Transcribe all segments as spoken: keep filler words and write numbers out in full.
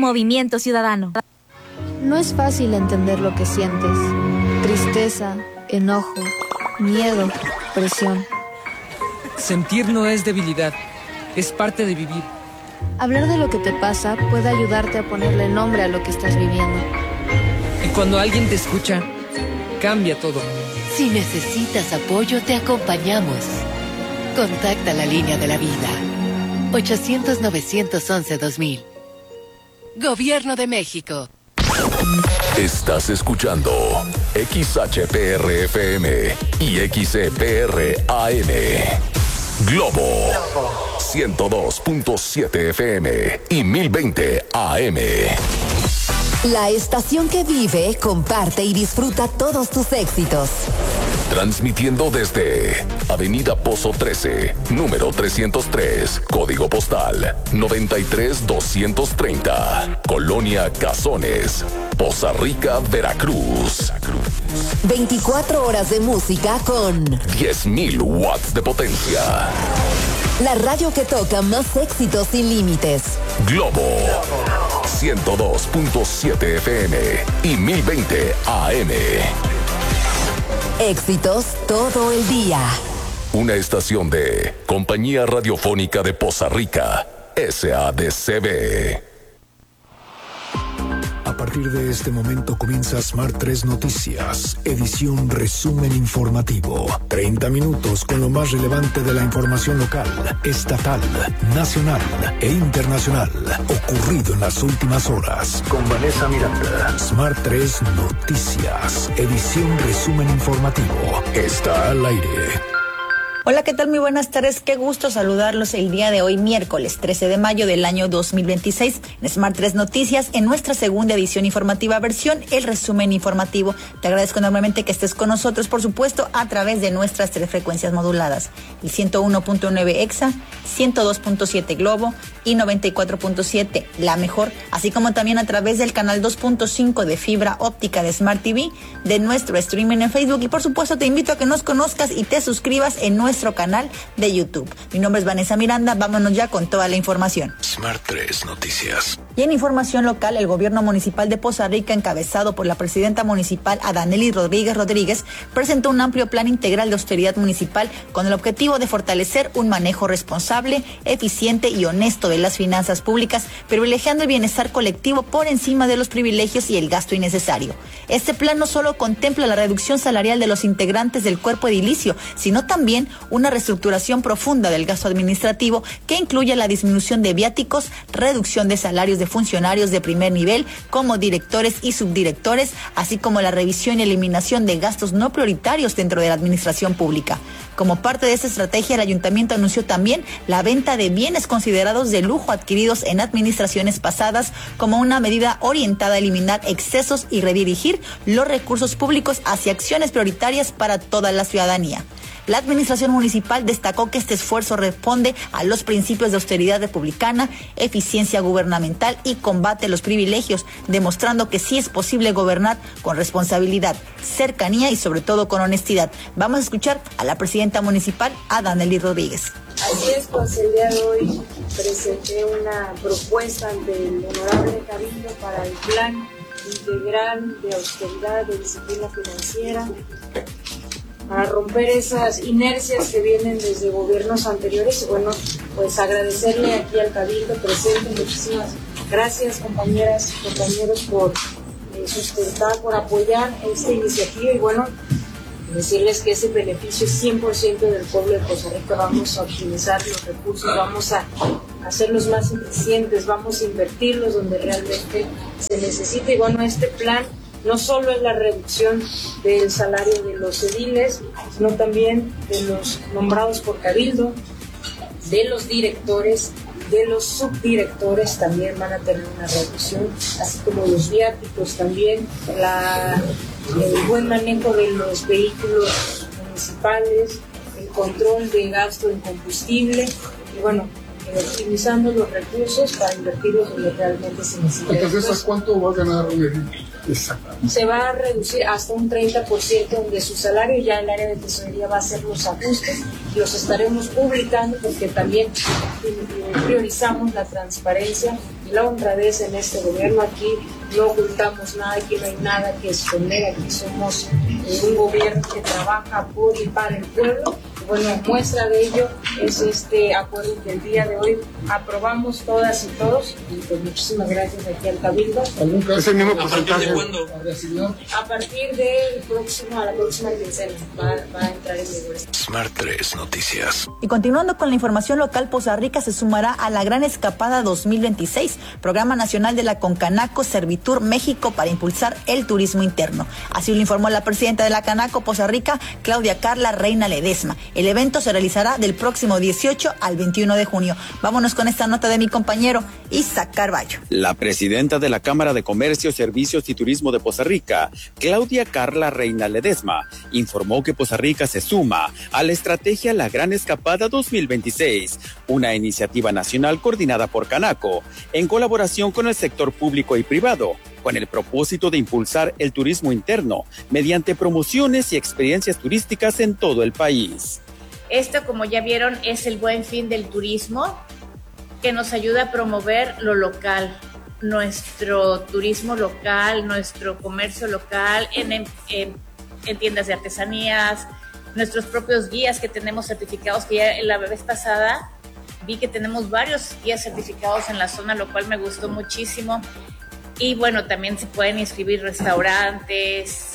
Movimiento Ciudadano. No es fácil entender lo que sientes. Tristeza, enojo, miedo, presión. Sentir no es debilidad, es parte de vivir. Hablar de lo que te pasa puede ayudarte a ponerle nombre a lo que estás viviendo. Y cuando alguien te escucha, cambia todo. Si necesitas apoyo, te acompañamos. Contacta la línea de la vida. ochocientos, novecientos once, dos mil. Gobierno de México. Estás escuchando X H P R F M y X E P R A M. Globo ciento dos punto siete F M y mil veinte A M. La estación que vive, comparte y disfruta todos tus éxitos. Transmitiendo desde Avenida Pozo trece, número trescientos tres, código postal noventa y tres doscientos treinta, Colonia Cazones, Poza Rica, Veracruz. veinticuatro horas de música con diez mil watts de potencia. La radio que toca más éxitos sin límites. Globo ciento dos punto siete F M y mil veinte A M. Éxitos todo el día. Una estación de Compañía Radiofónica de Poza Rica, S A D C B. A partir de este momento comienza Smart tres Noticias, edición resumen informativo. treinta minutos con lo más relevante de la información local, estatal, nacional e internacional, ocurrido en las últimas horas. Con Vanessa Miranda. Smart tres Noticias, edición resumen informativo. Está al aire. Hola, ¿qué tal? Muy buenas tardes. Qué gusto saludarlos el día de hoy, miércoles trece de mayo del año dos mil veintiséis, en Smart tres Noticias, en nuestra segunda edición informativa, versión el resumen informativo. Te agradezco enormemente que estés con nosotros, por supuesto, a través de nuestras tres frecuencias moduladas, el ciento uno punto nueve Exa, ciento dos punto siete Globo y noventa y cuatro punto siete La Mejor, así como también a través del canal dos punto cinco de fibra óptica de Smart T V, de nuestro streaming en Facebook, y por supuesto te invito a que nos conozcas y te suscribas en nuestro nuestro canal de YouTube. Mi nombre es Vanessa Miranda, vámonos ya con toda la información. Smart tres Noticias. Y en información local, el gobierno municipal de Poza Rica, encabezado por la presidenta municipal Adanely Rodríguez Rodríguez, presentó un amplio plan integral de austeridad municipal con el objetivo de fortalecer un manejo responsable, eficiente y honesto de las finanzas públicas, privilegiando el bienestar colectivo por encima de los privilegios y el gasto innecesario. Este plan no solo contempla la reducción salarial de los integrantes del cuerpo edilicio, sino también una reestructuración profunda del gasto administrativo que incluye la disminución de viáticos, reducción de salarios de funcionarios de primer nivel como directores y subdirectores, así como la revisión y eliminación de gastos no prioritarios dentro de la administración pública. Como parte de esta estrategia, el ayuntamiento anunció también la venta de bienes considerados de lujo adquiridos en administraciones pasadas como una medida orientada a eliminar excesos y redirigir los recursos públicos hacia acciones prioritarias para toda la ciudadanía. La administración municipal destacó que este esfuerzo responde a los principios de austeridad republicana, eficiencia gubernamental y combate a los privilegios, demostrando que sí es posible gobernar con responsabilidad, cercanía y sobre todo con honestidad. Vamos a escuchar a la presidenta municipal, Adanely Rodríguez. Así es, pues el día de hoy presenté una propuesta ante el honorable Cabildo para el plan integral de austeridad, de disciplina financiera, para romper esas inercias que vienen desde gobiernos anteriores. Y bueno, pues agradecerle aquí al Cabildo presente. Muchísimas gracias, compañeras y compañeros, por eh, sustentar, por apoyar esta iniciativa. Y bueno, decirles que ese beneficio es cien por ciento del pueblo de Poza Rica. Vamos a optimizar los recursos, vamos a hacerlos más eficientes, vamos a invertirlos donde realmente se necesita. Y bueno, este plan no solo es la reducción del salario de los ediles, sino también de los nombrados por Cabildo, de los directores, de los subdirectores también van a tener una reducción, así como los viáticos también, la, el buen manejo de los vehículos municipales, el control de gasto en combustible y bueno, optimizando los recursos para invertirlos donde realmente se necesita. Entonces, ¿cuánto va a ganar un edil? se va a reducir hasta un treinta por ciento de su salario. Ya el área de tesorería va a hacer los ajustes, los estaremos publicando porque también priorizamos la transparencia y la honradez en este gobierno. Aquí no ocultamos nada, aquí no hay nada que esconder, aquí somos un gobierno que trabaja por y para el pueblo. Bueno, muestra de ello es este acuerdo que el día de hoy aprobamos todas y todos, y pues muchísimas gracias aquí al Cabildo. ¿Es el mismo porcentaje? A partir del próximo, a la próxima quincena va, va a entrar en vigor. Smart tres Noticias. Y continuando con la información local, Poza Rica se sumará a la Gran Escapada dos mil veintiséis, Programa Nacional de la Concanaco Servitur México para impulsar el turismo interno. Así lo informó la presidenta de la Canaco Poza Rica, Claudia Carla Reina Ledesma. El evento se realizará del próximo dieciocho al veintiuno de junio. Vámonos con esta nota de mi compañero Isaac Carballo. La presidenta de la Cámara de Comercio, Servicios y Turismo de Poza Rica, Claudia Carla Reina Ledesma, informó que Poza Rica se suma a la estrategia La Gran Escapada dos mil veintiséis, una iniciativa nacional coordinada por Canaco, en colaboración con el sector público y privado, con el propósito de impulsar el turismo interno mediante promociones y experiencias turísticas en todo el país. Esto, como ya vieron, es el Buen Fin del turismo, que nos ayuda a promover lo local, nuestro turismo local, nuestro comercio local, en, en, en tiendas de artesanías, nuestros propios guías que tenemos certificados, que ya la vez pasada vi que tenemos varios guías certificados en la zona, lo cual me gustó muchísimo. Y bueno, también se pueden inscribir restaurantes,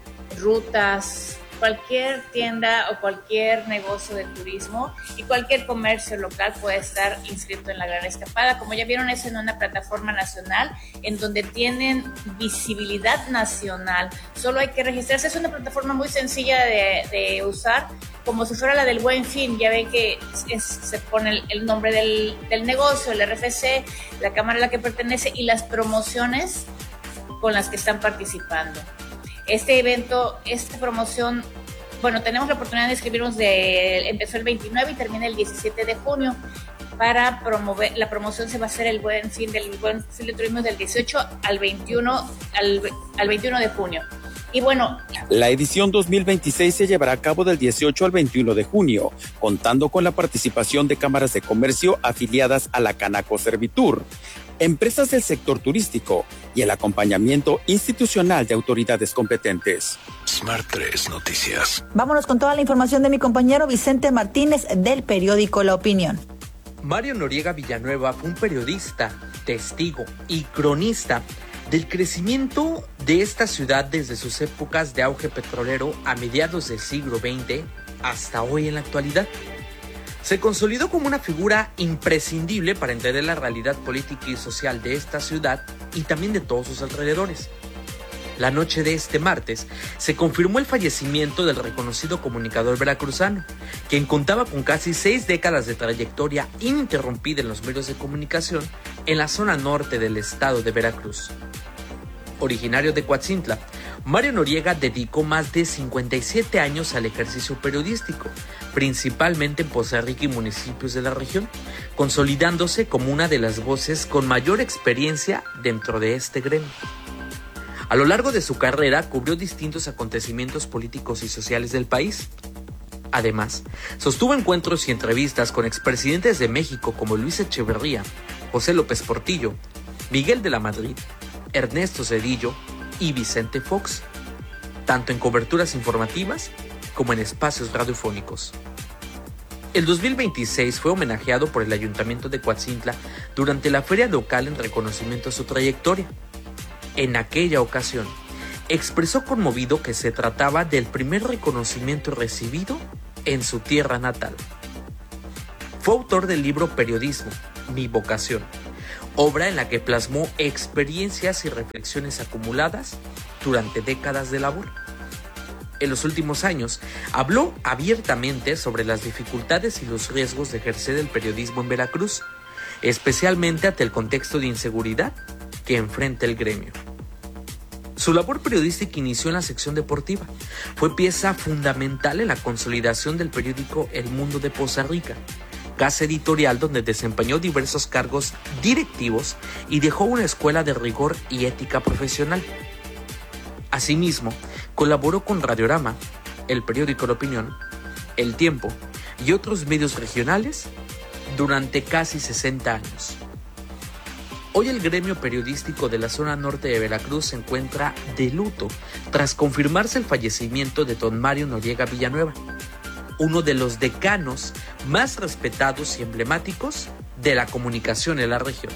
rutas, cualquier tienda o cualquier negocio de turismo y cualquier comercio local puede estar inscrito en la Gran Escapada. Como ya vieron, es en una plataforma nacional en donde tienen visibilidad nacional. Solo hay que registrarse. Es una plataforma muy sencilla de, de usar, como si fuera la del Buen Fin. Ya ven que es, se pone el, el nombre del, del negocio, el R F C, la cámara a la que pertenece y las promociones con las que están participando. Este evento, esta promoción, bueno, tenemos la oportunidad de inscribirnos, de, empezó el veintinueve y termina el diecisiete de junio. Para promover, la promoción se va a hacer el Buen Fin del Buen Fin de Turismo del dieciocho al veintiuno, al, al veintiuno de junio. Y bueno, la edición dos mil veintiséis se llevará a cabo del dieciocho al veintiuno de junio, contando con la participación de cámaras de comercio afiliadas a la Canaco Servitur, empresas del sector turístico y el acompañamiento institucional de autoridades competentes. Smart tres Noticias. Vámonos con toda la información de mi compañero Vicente Martínez del periódico La Opinión. Mario Noriega Villanueva fue un periodista, testigo y cronista del crecimiento de esta ciudad desde sus épocas de auge petrolero a mediados del siglo veinte hasta hoy en la actualidad. Se consolidó como una figura imprescindible para entender la realidad política y social de esta ciudad y también de todos sus alrededores. La noche de este martes se confirmó el fallecimiento del reconocido comunicador veracruzano, quien contaba con casi seis décadas de trayectoria ininterrumpida en los medios de comunicación en la zona norte del estado de Veracruz. Originario de Coatzintla, Mario Noriega dedicó más de cincuenta y siete años al ejercicio periodístico, principalmente en Poza Rica y municipios de la región, consolidándose como una de las voces con mayor experiencia dentro de este gremio. A lo largo de su carrera cubrió distintos acontecimientos políticos y sociales del país. Además, sostuvo encuentros y entrevistas con expresidentes de México como Luis Echeverría, José López Portillo, Miguel de la Madrid, Ernesto Zedillo y Vicente Fox, tanto en coberturas informativas como en espacios radiofónicos. El dos mil veintiséis fue homenajeado por el Ayuntamiento de Coatzintla durante la feria local en reconocimiento a su trayectoria. En aquella ocasión, expresó conmovido que se trataba del primer reconocimiento recibido en su tierra natal. Fue autor del libro Periodismo, Mi Vocación, obra en la que plasmó experiencias y reflexiones acumuladas durante décadas de labor. En los últimos años, habló abiertamente sobre las dificultades y los riesgos de ejercer el periodismo en Veracruz, especialmente ante el contexto de inseguridad que enfrenta el gremio. Su labor periodística inició en la sección deportiva. Fue pieza fundamental en la consolidación del periódico El Mundo de Poza Rica, casa editorial donde desempeñó diversos cargos directivos y dejó una escuela de rigor y ética profesional. Asimismo, colaboró con Radiorama, el periódico La Opinión, El Tiempo y otros medios regionales durante casi sesenta años. Hoy el gremio periodístico de la zona norte de Veracruz se encuentra de luto tras confirmarse el fallecimiento de don Mario Noriega Villanueva, uno de los decanos más respetados y emblemáticos de la comunicación en la región.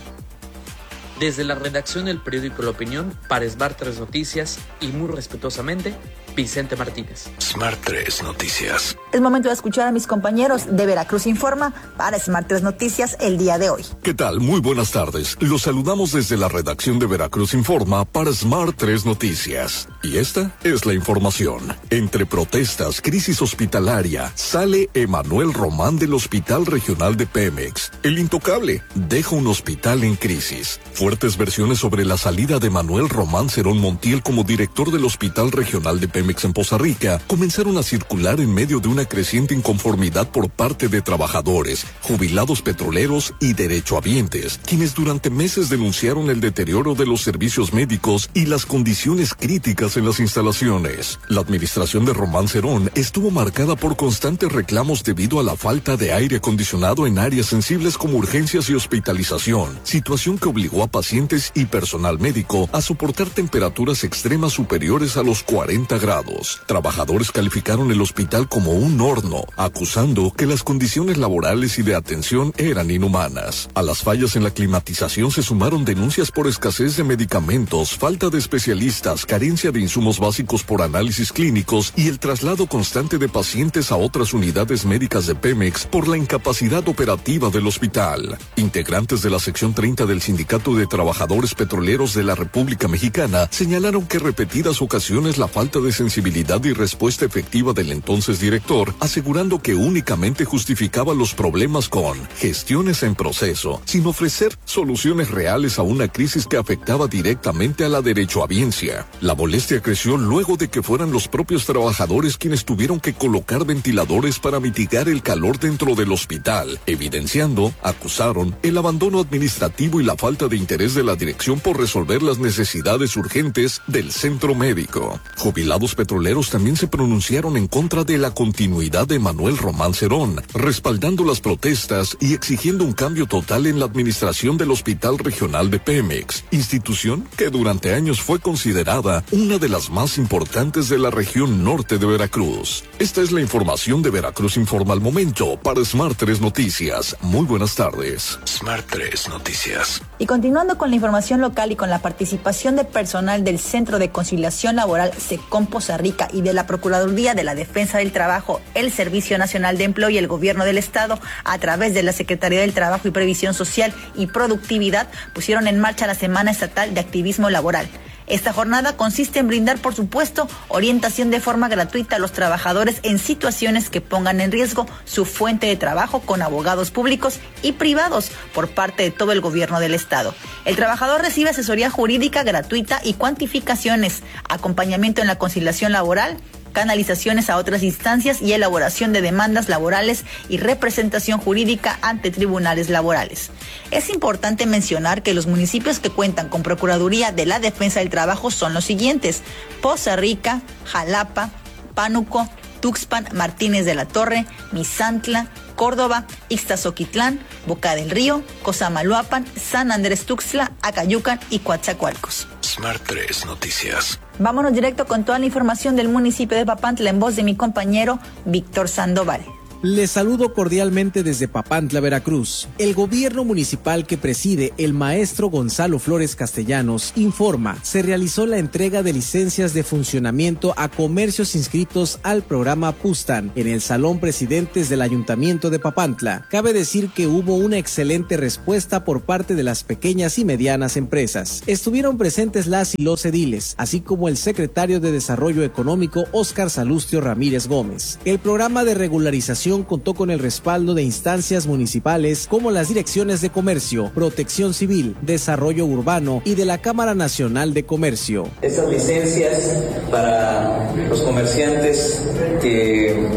Desde la redacción del periódico La Opinión, para Smart tres Noticias y muy respetuosamente, Vicente Martínez. Smart tres Noticias. Es momento de escuchar a mis compañeros de Veracruz Informa para Smart tres Noticias el día de hoy. ¿Qué tal? Muy buenas tardes. Los saludamos desde la redacción de Veracruz Informa para Smart tres Noticias. Y esta es la información. Entre protestas, crisis hospitalaria, sale Emanuel Román del Hospital Regional de Pemex. El intocable deja un hospital en crisis. Fuertes versiones sobre la salida de Manuel Román Cerón Montiel como director del Hospital Regional de Pemex en Poza Rica comenzaron a circular en medio de una creciente inconformidad por parte de trabajadores, jubilados petroleros y derechohabientes, quienes durante meses denunciaron el deterioro de los servicios médicos y las condiciones críticas en las instalaciones. La administración de Román Cerón estuvo marcada por constantes reclamos debido a la falta de aire acondicionado en áreas sensibles como urgencias y hospitalización, situación que obligó a pacientes y personal médico a soportar temperaturas extremas superiores a los cuarenta grados. Trabajadores calificaron el hospital como un horno, acusando que las condiciones laborales y de atención eran inhumanas. A las fallas en la climatización se sumaron denuncias por escasez de medicamentos, falta de especialistas, carencia de insumos básicos por análisis clínicos y el traslado constante de pacientes a otras unidades médicas de Pemex por la incapacidad operativa del hospital. Integrantes de la sección treinta del Sindicato de Trabajadores Petroleros de la República Mexicana señalaron que repetidas ocasiones la falta de sensibilidad y respuesta efectiva del entonces director, asegurando que únicamente justificaba los problemas con gestiones en proceso, sin ofrecer soluciones reales a una crisis que afectaba directamente a la derechohabiencia. La molestia creció luego de que fueran los propios trabajadores quienes tuvieron que colocar ventiladores para mitigar el calor dentro del hospital, evidenciando, acusaron, el abandono administrativo y la falta de interés de la dirección por resolver las necesidades urgentes del centro médico. Jubilados petroleros también se pronunciaron en contra de la continuidad de Manuel Román Cerón, respaldando las protestas y exigiendo un cambio total en la administración del Hospital Regional de Pemex, institución que durante años fue considerada una de las más importantes de la región norte de Veracruz. Esta es la información de Veracruz Informa al momento para Smart tres Noticias. Muy buenas tardes. Smart tres Noticias. Y continuando con la información local y con la participación de personal del Centro de Conciliación Laboral SECOM Poza Rica y de la Procuraduría de la Defensa del Trabajo, el Servicio Nacional de Empleo y el Gobierno del Estado, a través de la Secretaría del Trabajo y Previsión Social y Productividad, pusieron en marcha la Semana Estatal de Activismo Laboral. Esta jornada consiste en brindar, por supuesto, orientación de forma gratuita a los trabajadores en situaciones que pongan en riesgo su fuente de trabajo con abogados públicos y privados por parte de todo el gobierno del Estado. El trabajador recibe asesoría jurídica gratuita y cuantificaciones, acompañamiento en la conciliación laboral, canalizaciones a otras instancias y elaboración de demandas laborales y representación jurídica ante tribunales laborales. Es importante mencionar que los municipios que cuentan con Procuraduría de la Defensa del Trabajo son los siguientes: Poza Rica, Jalapa, Pánuco, Tuxpan, Martínez de la Torre, Misantla, Córdoba, Ixtazoquitlán, Boca del Río, Cosamaloapan, San Andrés Tuxtla, Acayucan y Coatzacoalcos. Smart tres Noticias. Vámonos directo con toda la información del municipio de Papantla en voz de mi compañero Víctor Sandoval. Les saludo cordialmente desde Papantla, Veracruz. El gobierno municipal que preside el maestro Gonzalo Flores Castellanos informa, se realizó la entrega de licencias de funcionamiento a comercios inscritos al programa Pustan en el Salón Presidentes del Ayuntamiento de Papantla. Cabe decir que hubo una excelente respuesta por parte de las pequeñas y medianas empresas. Estuvieron presentes las y los ediles, así como el secretario de Desarrollo Económico Óscar Salustio Ramírez Gómez. El programa de regularización contó con el respaldo de instancias municipales como las direcciones de Comercio, Protección Civil, Desarrollo Urbano y de la Cámara Nacional de Comercio. Estas licencias para los comerciantes que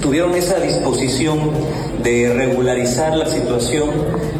tuvieron esa disposición de regularizar la situación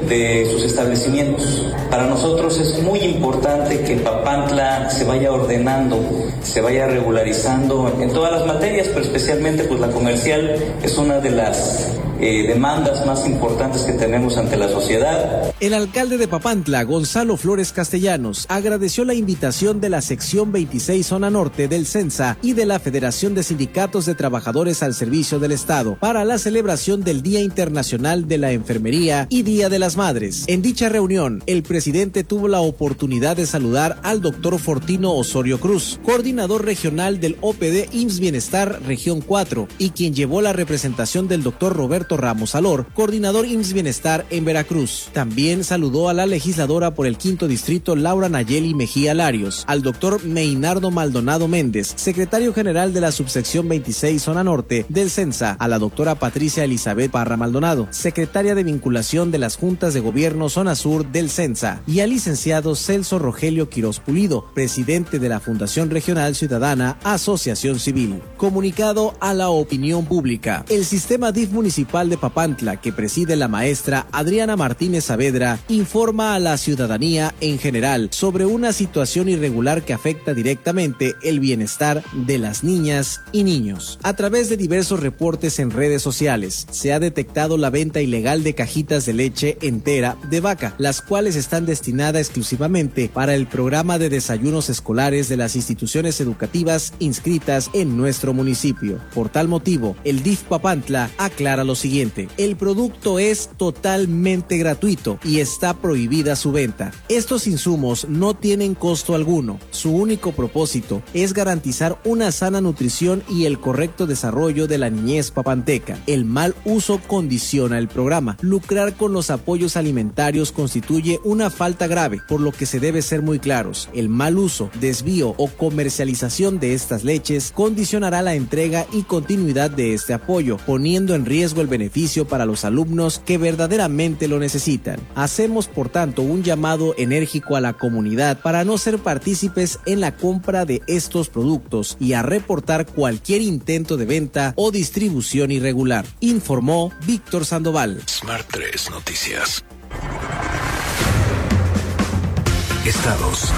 de sus establecimientos. Para nosotros es muy importante que Papantla se vaya ordenando, se vaya regularizando en todas las materias, pero especialmente pues la comercial es una de las eh, demandas más importantes que tenemos ante la sociedad. El alcalde de Papantla, Gonzalo Flores Castellanos, agradeció la invitación de la sección veintiséis Zona Norte del CENSA y de la Federación de Sindicatos de Trabajadores al Servicio del Estado para la celebración del Día Internacional de la Enfermería y Día de las Madres. En dicha reunión, el presidente tuvo la oportunidad de saludar al doctor Fortino Osorio Cruz, coordinador regional del O P D I M S S Bienestar Región cuatro, y quien llevó la representación del doctor Roberto Ramos Alor, coordinador I M S S Bienestar en Veracruz. También saludó a la legisladora por el quinto distrito Laura Nayeli Mejía Larios, al doctor Meinardo Maldonado Méndez, secretario general de la subsección veintiséis Zona Norte del CENSA, a la doctora Patricia Elizabeth Parra Maldonado, secretaria de vinculación de las juntas de gobierno Zona Sur del CENSA, y al licenciado Celso Rogelio Quirós Pulido, presidente de la Fundación Regional Ciudadana Asociación Civil. Comunicado a la opinión pública, el sistema D I F municipal de Papantla, que preside la maestra Adriana Martínez Saavedra, informa a la ciudadanía en general sobre una situación irregular que afecta directamente el bienestar de las niñas y niños. A través de diversos reportes en redes sociales, se ha detectado la venta ilegal de cajitas de leche entera de vaca, las cuales están destinadas exclusivamente para el programa de desayunos escolares de las instituciones educativas inscritas en nuestro municipio. Por tal motivo, el D I F Papantla aclara lo siguiente: el producto es totalmente gratuito y está prohibida su venta. Estos insumos no tienen costo alguno. Su único propósito es garantizar una sana nutrición y el correcto desarrollo de la niñez papanteca. El mal uso condiciona el programa. Lucrar con los apoyos alimentarios constituye una falta grave, por lo que se debe ser muy claros. El mal uso, desvío o comercialización de estas leches condicionará la entrega y continuidad de este apoyo, poniendo en riesgo el beneficio para los alumnos que verdaderamente lo necesitan. Hacemos, por tanto, un llamado enérgico a la comunidad para no ser partícipes en la compra de estos productos y a reportar cualquier intento de venta o distribución irregular, informó Víctor Sandoval. Smart tres Noticias. Estados.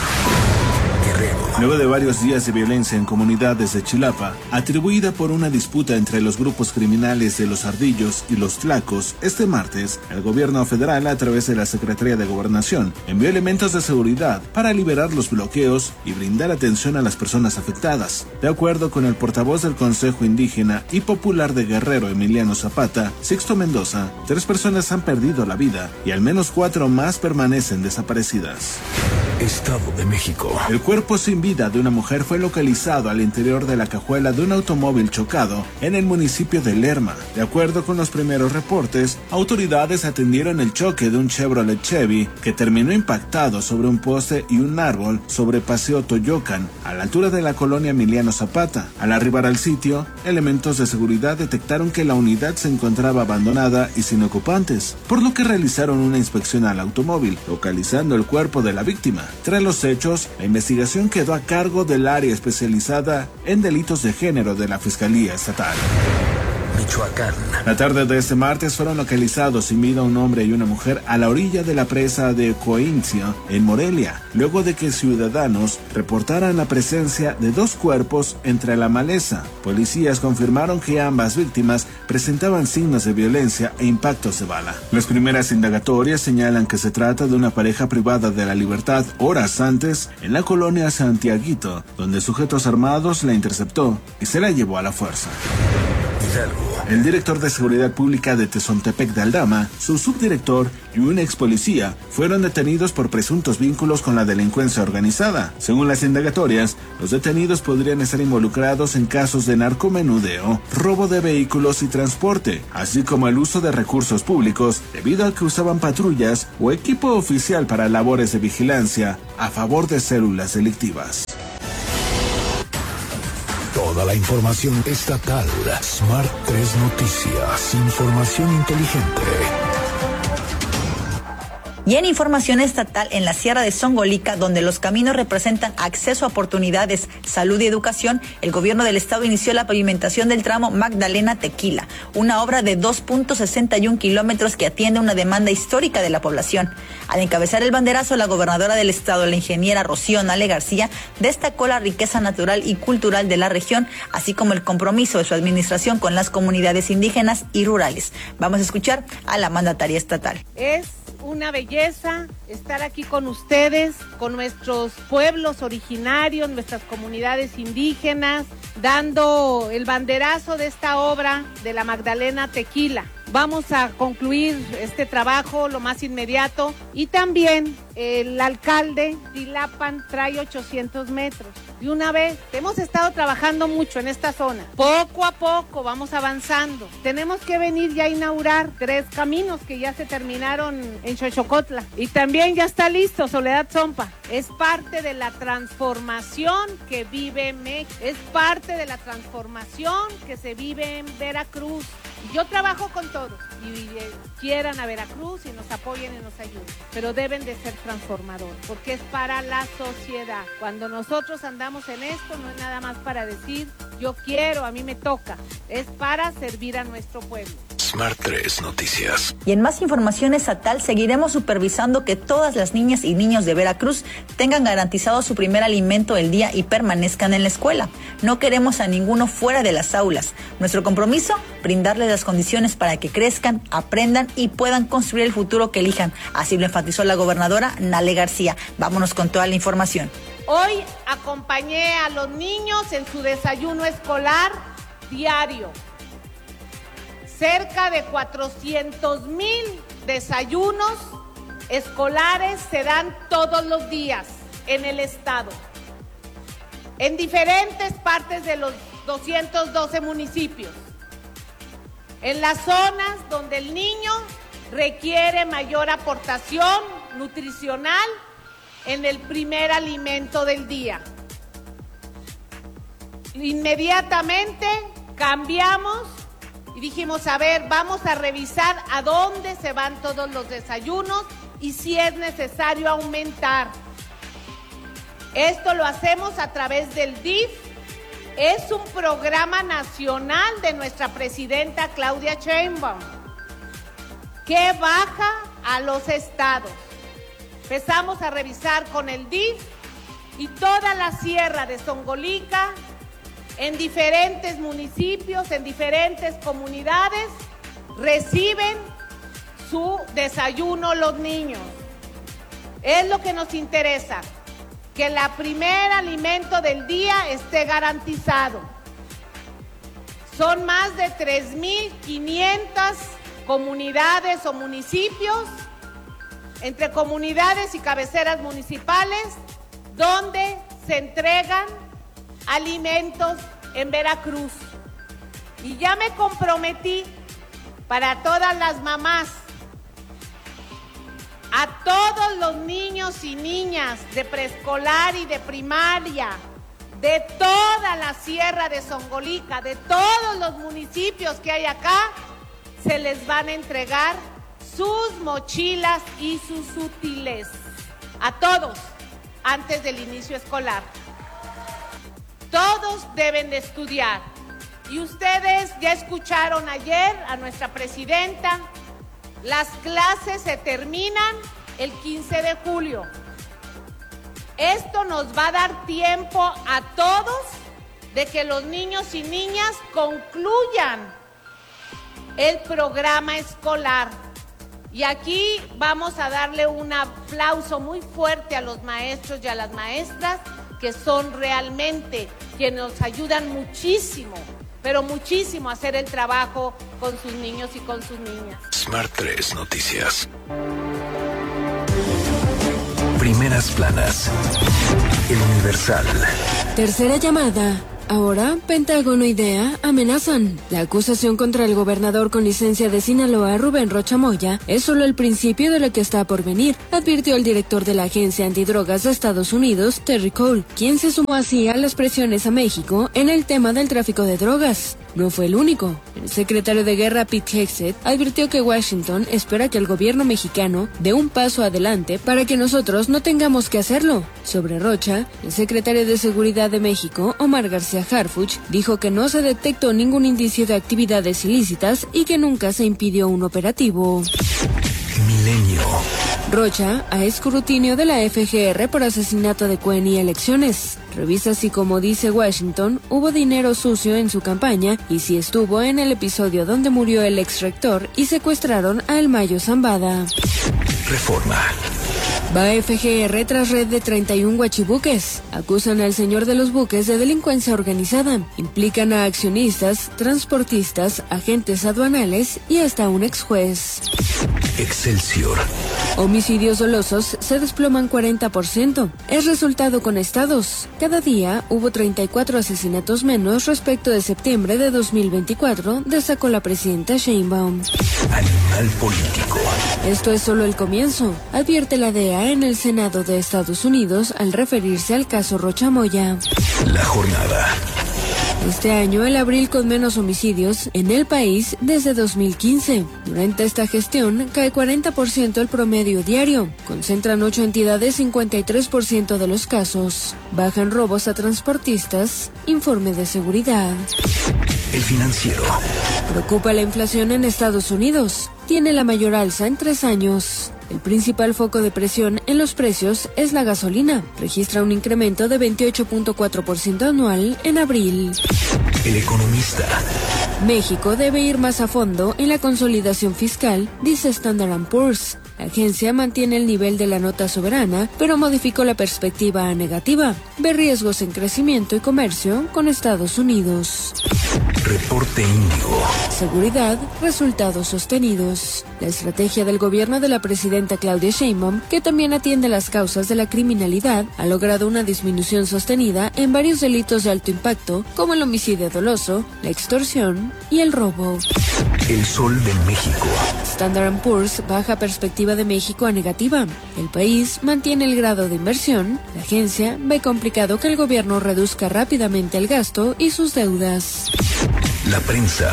Luego de varios días de violencia en comunidades de Chilapa, atribuida por una disputa entre los grupos criminales de los Ardillos y los Tlacos, este martes, el gobierno federal, a través de la Secretaría de Gobernación, envió elementos de seguridad para liberar los bloqueos y brindar atención a las personas afectadas. De acuerdo con el portavoz del Consejo Indígena y Popular de Guerrero, Emiliano Zapata, Sixto Mendoza, tres personas han perdido la vida y al menos cuatro más permanecen desaparecidas. Estado de México. El cuerpo sin vida de una mujer fue localizado al interior de la cajuela de un automóvil chocado en el municipio de Lerma. De acuerdo con los primeros reportes, autoridades atendieron el choque de un Chevrolet Chevy que terminó impactado sobre un poste y un árbol sobre Paseo Toyocan, a la altura de la colonia Emiliano Zapata. Al arribar al sitio, elementos de seguridad detectaron que la unidad se encontraba abandonada y sin ocupantes, por lo que realizaron una inspección al automóvil, localizando el cuerpo de la víctima. Tras los hechos, la investigación quedó a cargo del área especializada en delitos de género de la Fiscalía Estatal. Michoacán. La tarde de este martes fueron localizados sin vida un hombre y una mujer a la orilla de la presa de Coincio, en Morelia, luego de que ciudadanos reportaran la presencia de dos cuerpos entre la maleza. Policías confirmaron que ambas víctimas presentaban signos de violencia e impactos de bala. Las primeras indagatorias señalan que se trata de una pareja privada de la libertad horas antes en la colonia Santiaguito, donde sujetos armados la interceptó y se la llevó a la fuerza. Hidalgo. El director de Seguridad Pública de Tezontepec de Aldama, su subdirector y un ex policía fueron detenidos por presuntos vínculos con la delincuencia organizada. Según las indagatorias, los detenidos podrían estar involucrados en casos de narcomenudeo, robo de vehículos y transporte, así como el uso de recursos públicos debido a que usaban patrullas o equipo oficial para labores de vigilancia a favor de células delictivas. Toda la información estatal. Smart tres Noticias. Información inteligente. Y en información estatal, en la Sierra de Zongolica, donde los caminos representan acceso a oportunidades, salud y educación, el gobierno del estado inició la pavimentación del tramo Magdalena-Tequila, una obra de dos punto sesenta y uno kilómetros que atiende una demanda histórica de la población. Al encabezar el banderazo, la gobernadora del estado, la ingeniera Rocío Nale García, destacó la riqueza natural y cultural de la región, así como el compromiso de su administración con las comunidades indígenas y rurales. Vamos a escuchar a la mandataria estatal. Es una belleza estar aquí con ustedes, con nuestros pueblos originarios, nuestras comunidades indígenas, dando el banderazo de esta obra de la Magdalena Tequila. Vamos a concluir este trabajo lo más inmediato y también el alcalde Tilapan trae ochocientos metros. De una vez, hemos estado trabajando mucho en esta zona. Poco a poco vamos avanzando. Tenemos que venir ya a inaugurar tres caminos que ya se terminaron en Xochocotla. Y también ya está listo Soledad Zompa. Es parte de la transformación que vive México. Es parte de la transformación que se vive en Veracruz. Yo trabajo con todos y eh, quieran a Veracruz y nos apoyen y nos ayuden, pero deben de ser transformadores, porque es para la sociedad. Cuando nosotros andamos en esto, no es nada más para decir, yo quiero, a mí me toca, es para servir a nuestro pueblo. Smart tres Noticias. Y en más información estatal, seguiremos supervisando que todas las niñas y niños de Veracruz tengan garantizado su primer alimento el día y permanezcan en la escuela. No queremos a ninguno fuera de las aulas. Nuestro compromiso, brindarles las condiciones para que crezcan, aprendan y puedan construir el futuro que elijan. Así lo enfatizó la gobernadora Nale García. Vámonos con toda la información. Hoy acompañé a los niños en su desayuno escolar diario. Cerca de cuatrocientos mil desayunos escolares se dan todos los días en el estado, en diferentes partes de los doscientos doce municipios, en las zonas donde el niño requiere mayor aportación nutricional en el primer alimento del día. Inmediatamente cambiamos y dijimos, a ver, vamos a revisar a dónde se van todos los desayunos y si es necesario aumentar. Esto lo hacemos a través del D I F. Es un programa nacional de nuestra presidenta Claudia Sheinbaum que baja a los estados. Empezamos a revisar con el D I F y toda la sierra de Zongolica, en diferentes municipios, en diferentes comunidades, reciben su desayuno los niños. Es lo que nos interesa, que el primer alimento del día esté garantizado. Son más de tres mil quinientas comunidades o municipios, entre comunidades y cabeceras municipales, donde se entregan alimentos en Veracruz. Y ya me comprometí para todas las mamás, a todos los niños y niñas de preescolar y de primaria, de toda la sierra de Zongolica, de todos los municipios que hay acá, se les van a entregar sus mochilas y sus útiles. A todos, antes del inicio escolar. Todos deben de estudiar. Y ustedes ya escucharon ayer a nuestra presidenta, las clases se terminan el quince de julio. Esto nos va a dar tiempo a todos de que los niños y niñas concluyan el programa escolar. Y aquí vamos a darle un aplauso muy fuerte a los maestros y a las maestras, que son realmente quienes nos ayudan muchísimo, pero muchísimo a hacer el trabajo con sus niños y con sus niñas. Smart tres Noticias. Primeras planas. El Universal. Tercera llamada. Ahora, Pentágono y D E A amenazan. La acusación contra el gobernador con licencia de Sinaloa, Rubén Rocha Moya, es solo el principio de lo que está por venir, advirtió el director de la Agencia Antidrogas de Estados Unidos, Terry Cole, quien se sumó así a las presiones a México en el tema del tráfico de drogas. no fue el único. El secretario de Guerra Pete Hegseth advirtió que Washington espera que el gobierno mexicano dé un paso adelante para que nosotros no tengamos que hacerlo. Sobre Rocha, el secretario de Seguridad de México, Omar García Harfuch, dijo que no se detectó ningún indicio de actividades ilícitas y que nunca se impidió un operativo. Milenio. Rocha a escrutinio de la F G R por asesinato de Cuen y elecciones. Revisa si, como dice Washington, hubo dinero sucio en su campaña y si estuvo en el episodio donde murió el ex rector y secuestraron a El Mayo Zambada. Reforma. Va F G R tras red de treinta y uno guachibuques. Acusan al señor de los buques de delincuencia organizada. Implican a accionistas, transportistas, agentes aduanales y hasta un ex juez. Excelsior. Homicidios dolosos se desploman cuarenta por ciento. Es resultado con estados. Cada día hubo treinta y cuatro asesinatos menos respecto de septiembre de dos mil veinticuatro, destacó la presidenta Sheinbaum. Animal político. Esto es solo el comienzo, advierte la D E A en el Senado de Estados Unidos al referirse al caso Rocha Moya. La jornada. Este año, el abril con menos homicidios en el país desde dos mil quince. Durante esta gestión, cae cuarenta por ciento el promedio diario. Concentran ocho entidades cincuenta y tres por ciento de los casos. Bajan robos a transportistas. Informe de seguridad. El Financiero. Preocupa la inflación en Estados Unidos. Tiene la mayor alza en tres años. El principal foco de presión en los precios es la gasolina. Registra un incremento de veintiocho punto cuatro por ciento anual en abril. El Economista. México debe ir más a fondo en la consolidación fiscal, dice Standard and Poor's. La agencia mantiene el nivel de la nota soberana, pero modificó la perspectiva a negativa. Ve riesgos en crecimiento y comercio con Estados Unidos. Reporte Índigo. Seguridad, resultados sostenidos. La estrategia del gobierno de la presidenta Claudia Sheinbaum, que también atiende las causas de la criminalidad, ha logrado una disminución sostenida en varios delitos de alto impacto, como el homicidio doloso, la extorsión y el robo. El Sol de México. Standard and Poor's baja perspectiva de México a negativa. El país mantiene el grado de inversión. La agencia ve complicado que el gobierno reduzca rápidamente el gasto y sus deudas. La Prensa.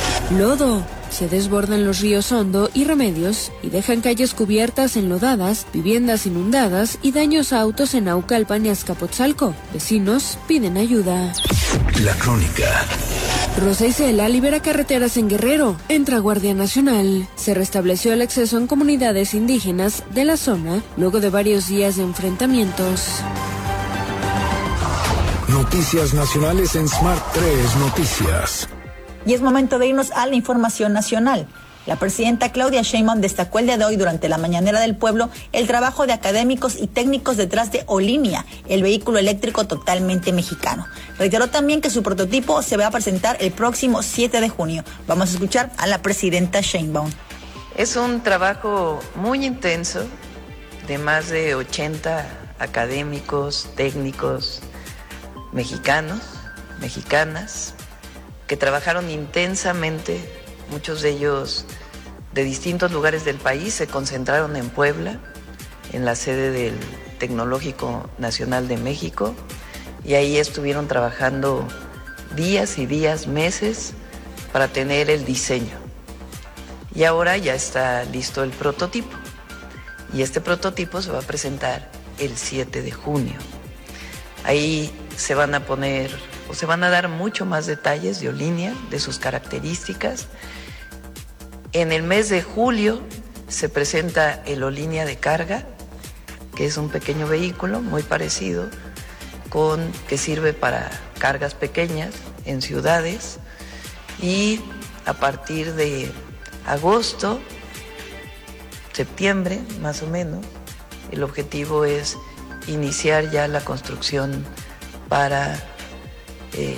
Lodo. Se desbordan los ríos Hondo y Remedios y dejan calles cubiertas enlodadas, viviendas inundadas y daños a autos en Naucalpan y Azcapotzalco. Vecinos piden ayuda. La Crónica. Rosa Isela libera carreteras en Guerrero. Entra Guardia Nacional. Se restableció el acceso en comunidades indígenas de la zona luego de varios días de enfrentamientos. Noticias nacionales en Smart tres Noticias. Y es momento de irnos a la información nacional. La presidenta Claudia Sheinbaum destacó el día de hoy durante la Mañanera del Pueblo el trabajo de académicos y técnicos detrás de Olinia, el vehículo eléctrico totalmente mexicano. Reiteró también que su prototipo se va a presentar el próximo siete de junio. Vamos a escuchar a la presidenta Sheinbaum. Es un trabajo muy intenso de más de ochenta académicos, técnicos mexicanos, mexicanas, que trabajaron intensamente, muchos de ellos de distintos lugares del país, se concentraron en Puebla, en la sede del Tecnológico Nacional de México, y ahí estuvieron trabajando días y días, meses, para tener el diseño. Y ahora ya está listo el prototipo, y este prototipo se va a presentar el siete de junio. Ahí se van a poner o se van a dar mucho más detalles de Olinia, de sus características. En el mes de julio se presenta el Olinia de carga, que es un pequeño vehículo muy parecido, con, que sirve para cargas pequeñas en ciudades, y a partir de agosto, septiembre más o menos, el objetivo es iniciar ya la construcción para Eh,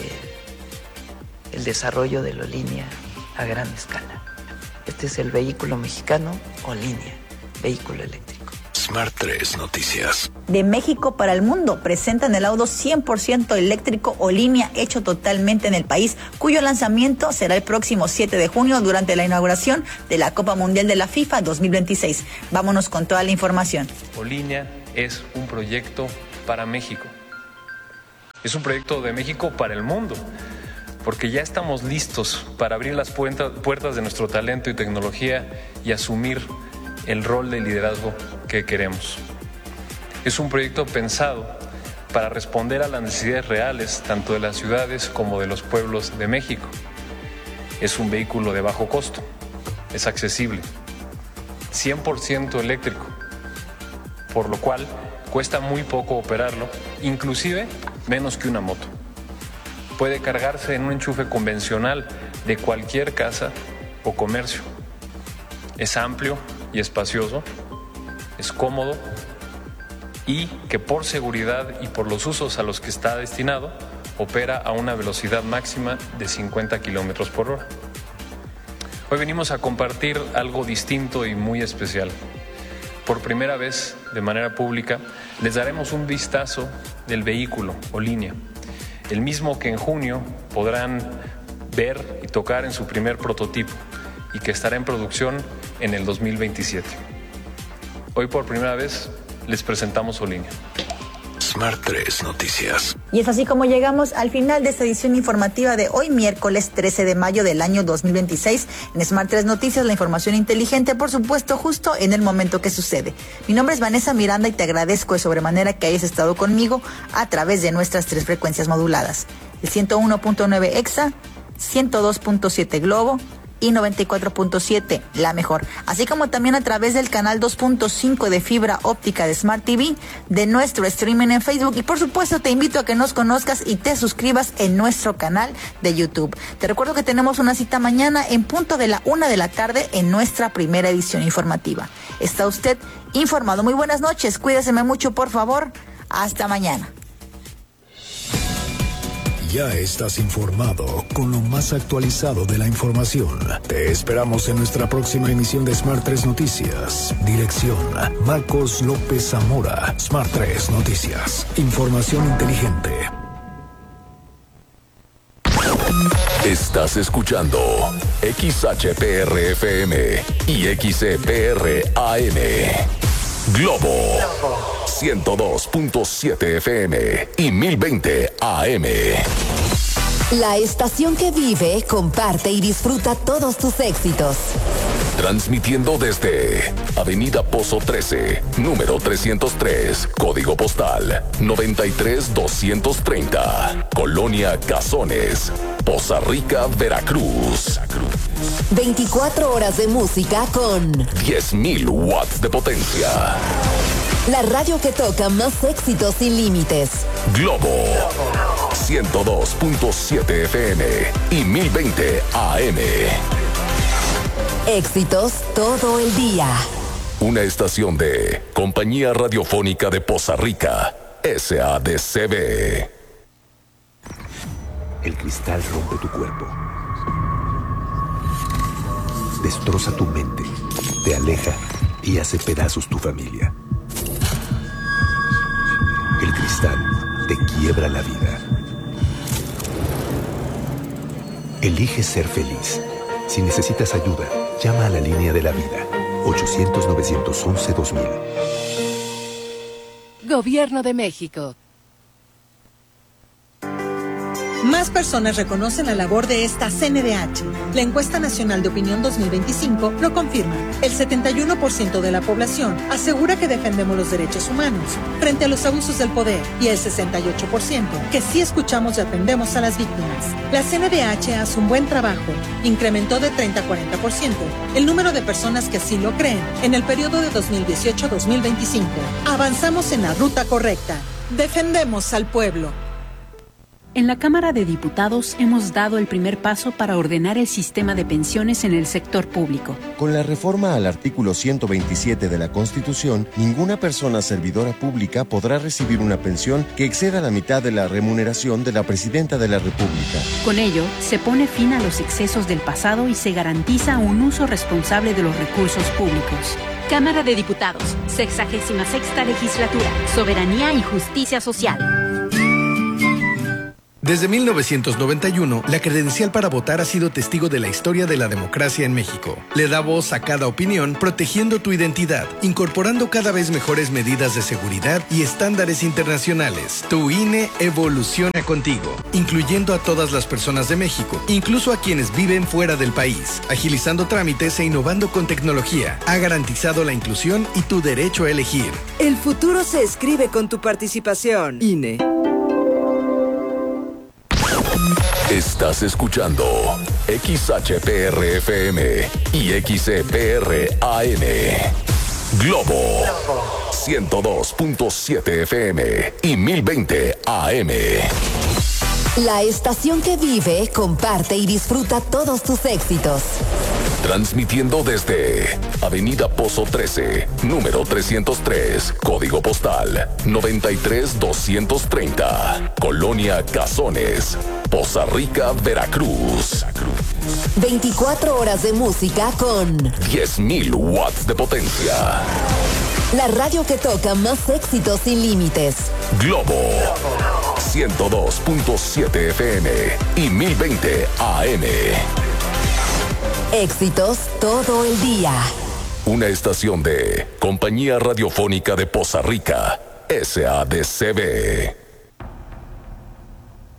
el desarrollo de la Olinia a gran escala. Este es el vehículo mexicano Olinia, vehículo eléctrico. Smart tres Noticias. De México para el mundo presentan el auto cien por ciento eléctrico Olinia, hecho totalmente en el país, cuyo lanzamiento será el próximo siete de junio durante la inauguración de la Copa Mundial de la FIFA dos mil veintiséis. Vámonos con toda la información. Olinia es un proyecto para México. Es un proyecto de México para el mundo, porque ya estamos listos para abrir las puertas de nuestro talento y tecnología y asumir el rol de liderazgo que queremos. Es un proyecto pensado para responder a las necesidades reales tanto de las ciudades como de los pueblos de México. Es un vehículo de bajo costo, es accesible, cien por ciento eléctrico, por lo cual cuesta muy poco operarlo, inclusive menos que una moto. Puede cargarse en un enchufe convencional de cualquier casa o comercio. Es amplio y espacioso, es cómodo y que por seguridad y por los usos a los que está destinado, opera a una velocidad máxima de cincuenta kilómetros por hora. Hoy venimos a compartir algo distinto y muy especial. Por primera vez, de manera pública, les daremos un vistazo del vehículo o línea, el mismo que en junio podrán ver y tocar en su primer prototipo y que estará en producción en el dos mil veintisiete. Hoy por primera vez les presentamos Olinia. Smart tres Noticias. Y es así como llegamos al final de esta edición informativa de hoy, miércoles trece de mayo del año dos mil veintiséis. En Smart tres Noticias, la información inteligente, por supuesto, justo en el momento que sucede. Mi nombre es Vanessa Miranda y te agradezco de sobremanera que hayas estado conmigo a través de nuestras tres frecuencias moduladas. El ciento uno punto nueve Exa, ciento dos punto siete Globo y noventa y cuatro punto siete La Mejor, así como también a través del canal dos punto cinco de fibra óptica de Smart T V, de nuestro streaming en Facebook y por supuesto te invito a que nos conozcas y te suscribas en nuestro canal de YouTube. Te recuerdo que tenemos una cita mañana en punto de la una de la tarde en nuestra primera edición informativa. Está usted informado. Muy buenas noches, cuídeseme mucho por favor, hasta mañana. Ya estás informado con lo más actualizado de la información. Te esperamos en nuestra próxima emisión de Smart tres Noticias. Dirección: Marcos López Zamora. Smart tres Noticias. Información inteligente. Estás escuchando X H P R F M y X E P R A M. Globo ciento dos punto siete F M y mil veinte A M. La estación que vive, comparte y disfruta todos tus éxitos. Transmitiendo desde Avenida Pozo trece, número trescientos tres, código postal noventa y tres doscientos treinta, Colonia Cazones, Poza Rica, Veracruz. veinticuatro horas de música con diez mil watts de potencia. La radio que toca más éxitos sin límites. Globo ciento dos punto siete F M y mil veinte A M. Éxitos todo el día. Una estación de Compañía Radiofónica de Poza Rica, S A D C B. El cristal rompe tu cuerpo, destroza tu mente, te aleja y hace pedazos tu familia. El cristal te quiebra la vida. Elige ser feliz. Si necesitas ayuda, llama a la línea de la vida. ochocientos, novecientos once, dos mil. Gobierno de México. Más personas reconocen la labor de esta C N D H. La encuesta nacional de opinión dos mil veinticinco lo confirma. El setenta y uno por ciento de la población asegura que defendemos los derechos humanos frente a los abusos del poder y el sesenta y ocho por ciento que sí escuchamos y atendemos a las víctimas. La C N D H hace un buen trabajo. Incrementó de treinta a cuarenta por ciento el número de personas que así lo creen en el periodo de dos mil dieciocho a dos mil veinticinco. Avanzamos en la ruta correcta. Defendemos al pueblo. En la Cámara de Diputados hemos dado el primer paso para ordenar el sistema de pensiones en el sector público. Con la reforma al artículo ciento veintisiete de la Constitución, ninguna persona servidora pública podrá recibir una pensión que exceda la mitad de la remuneración de la Presidenta de la República. Con ello, se pone fin a los excesos del pasado y se garantiza un uso responsable de los recursos públicos. Cámara de Diputados, sexagésima sexta legislatura, Soberanía y Justicia Social. Desde mil novecientos noventa y uno, la credencial para votar ha sido testigo de la historia de la democracia en México. Le da voz a cada opinión, protegiendo tu identidad, incorporando cada vez mejores medidas de seguridad y estándares internacionales. Tu I N E evoluciona contigo, incluyendo a todas las personas de México, incluso a quienes viven fuera del país, agilizando trámites e innovando con tecnología. Ha garantizado la inclusión y tu derecho a elegir. El futuro se escribe con tu participación. I N E. Estás escuchando X H P R F M y X E P R A M. Globo ciento dos punto siete F M y mil veinte A M. La estación que vive, comparte y disfruta todos tus éxitos. Transmitiendo desde Avenida Pozo trece, número trescientos tres, código postal noventa y tres doscientos treinta, Colonia Cazones, Poza Rica, Veracruz. veinticuatro horas de música con diez mil watts de potencia. La radio que toca más éxitos sin límites. Globo ciento dos punto siete F M y mil veinte A M. Éxitos todo el día. Una estación de Compañía Radiofónica de Poza Rica, S A D C B.